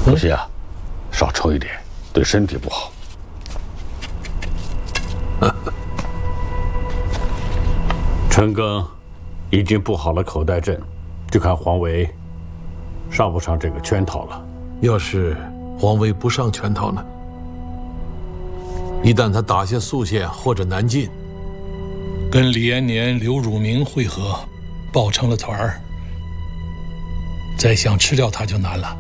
主席啊，少抽一点，对身体不好。陈庚已经布好了口袋阵，就看黄维上不上这个圈套了。 要是黄维不上圈套呢？一旦他打下宿县或者南进， 跟李延年、刘汝明会合，抱成了团儿，再想吃掉他就难了。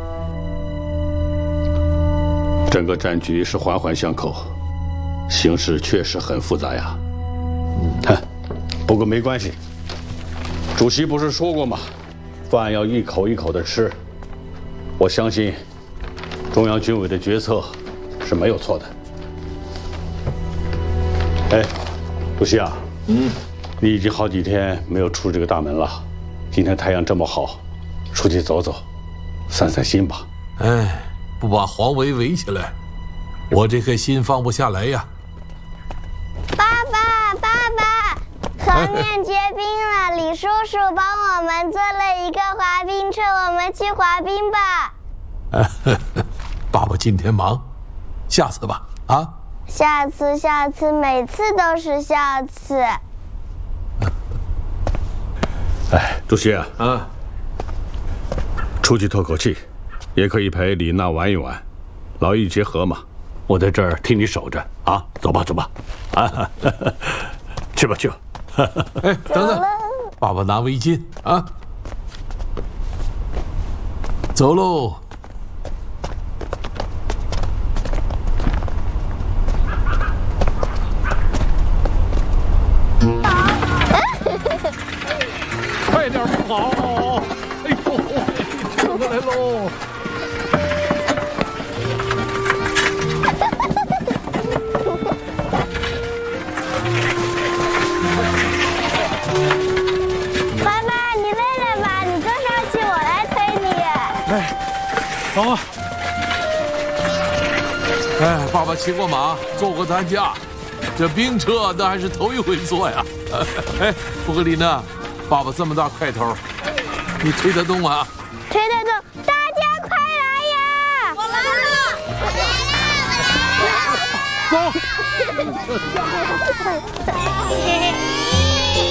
整个战局是环环相扣，形势确实很复杂呀。不过没关系，主席不是说过吗？饭要一口一口的吃。我相信中央军委的决策是没有错的。哎，主席啊，你已经好几天没有出这个大门了，今天太阳这么好，出去走走，散散心吧。 哎，不把黄维围起来，我这颗心放不下来呀。 爸爸，爸爸，河面结冰了，李叔叔帮我们做了一个滑冰车，我们去滑冰吧。 爸爸今天忙，下次吧，啊。 下次，每次都是下次。 哎，主席啊，出去透口气，也可以陪李娜玩一玩，劳逸结合嘛。我在这儿替你守着啊，走吧，走吧，啊，去吧，去吧。 哎，等等，爸爸拿围巾啊，走喽。 快点跑！哎呦，上来喽！ 爸爸，你累了吧？你坐上去，我来推你。 哎，好啊！ 哎，爸爸骑过马，坐过担架，这冰车那还是头一回坐呀。哎，不过李娜，爸爸这么大块头，你推得动吗？ 推得动，大家快来呀！我来了！ 走。